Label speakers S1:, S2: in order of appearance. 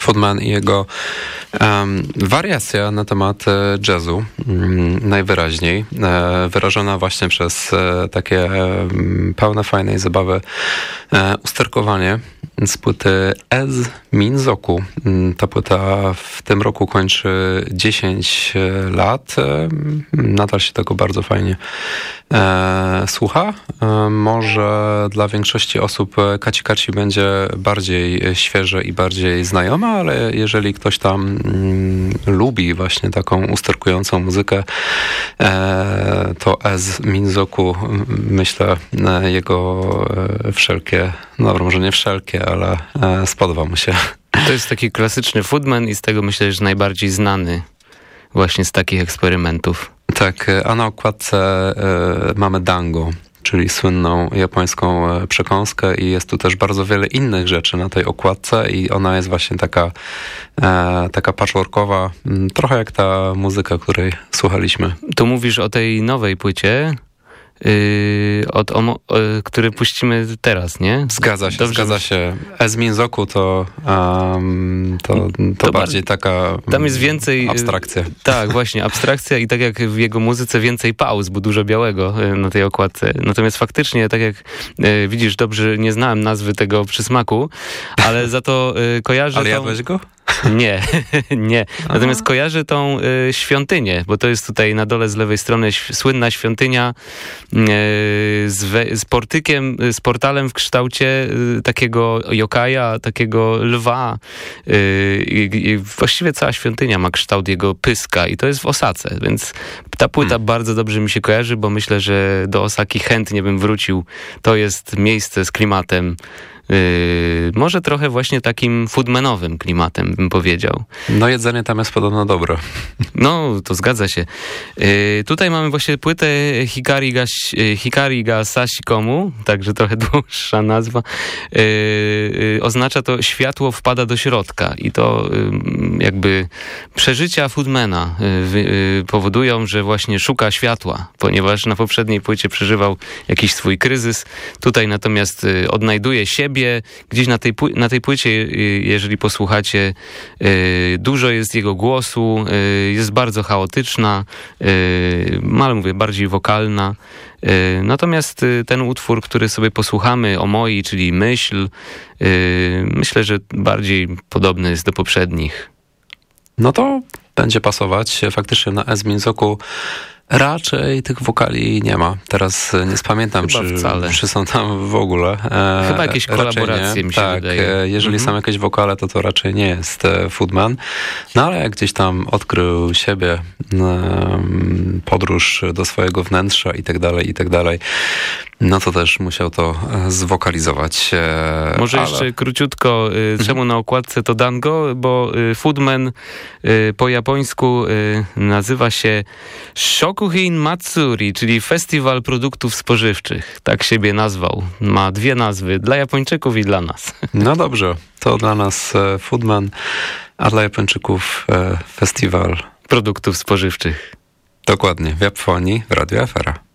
S1: Footman i jego wariacja na temat jazzu, najwyraźniej, wyrażona właśnie przez takie pełne fajnej zabawy usterkowanie z płyty Ez Minzoku. Ta płyta w tym roku kończy 10 lat. Nadal się tego bardzo fajnie słucha. Może dla większości osób Kaci Kaci będzie bardziej świeże i bardziej znajoma, ale jeżeli ktoś tam lubi właśnie taką usterkującą muzykę, to Ez Minzoku, myślę, jego wszelkie, no może nie wszelkie, ale spodoba mu się.
S2: To jest taki klasyczny Footman i z tego myślę, że najbardziej znany właśnie z takich eksperymentów.
S1: Tak, a na okładce mamy Dango, czyli słynną japońską przekąskę i jest tu też bardzo wiele innych rzeczy na tej okładce i ona jest właśnie taka patchworkowa, trochę jak ta muzyka, której słuchaliśmy.
S2: Tu mówisz o tej nowej płycie, który puścimy teraz, nie?
S1: Zgadza się, dobrze. Zgadza się. Ez Minzoku to bardziej taka
S2: tam jest więcej
S1: abstrakcja.
S2: Tak, właśnie, abstrakcja i tak jak w jego muzyce więcej pauz, bo dużo białego na tej okładce. Natomiast faktycznie, tak jak widzisz, dobrze nie znałem nazwy tego przysmaku, ale za to kojarzę...
S1: Ale jadłeś go?
S2: Nie, nie. Natomiast kojarzę tą świątynię, bo to jest tutaj na dole z lewej strony słynna świątynia z portykiem, z portalem w kształcie takiego jokaja, takiego lwa. I właściwie cała świątynia ma kształt jego pyska i to jest w Osace, więc ta płyta bardzo dobrze mi się kojarzy, bo myślę, że do Osaki chętnie bym wrócił. To jest miejsce z klimatem może trochę właśnie takim foodmanowym klimatem, bym powiedział.
S1: No jedzenie tam jest podobno dobre.
S2: No, to zgadza się. Tutaj mamy właśnie płytę Hikari ga Sashi Komu, także trochę dłuższa nazwa. Oznacza to światło wpada do środka i to jakby przeżycia foodmana powodują, że właśnie szuka światła, ponieważ na poprzedniej płycie przeżywał jakiś swój kryzys. Tutaj natomiast odnajduje siebie. Gdzieś na tej płycie, jeżeli posłuchacie, dużo jest jego głosu, jest bardzo chaotyczna, ale mówię, bardziej wokalna. Natomiast ten utwór, który sobie posłuchamy, O moi, czyli Myśl, myślę, że bardziej podobny jest do poprzednich.
S1: No to będzie pasować. Faktycznie na Ez Minzoku raczej tych wokali nie ma. Teraz nie spamiętam, czy są tam w ogóle.
S2: Chyba jakieś kolaboracje mi się wydaje.
S1: Jeżeli są jakieś wokale, to raczej nie jest Footman. No ale jak gdzieś tam odkrył siebie, podróż do swojego wnętrza i tak dalej, no to też musiał to zwokalizować.
S2: Może jeszcze króciutko, czemu na okładce to Dango, bo Footman po japońsku nazywa się Shokuhin Matsuri, czyli Festiwal Produktów Spożywczych. Tak siebie nazwał. Ma dwie nazwy, dla Japończyków i dla nas.
S1: No dobrze, to dla nas Footman, a dla Japończyków Festiwal
S2: Produktów Spożywczych.
S1: Dokładnie, w Japonii w Radio Afera.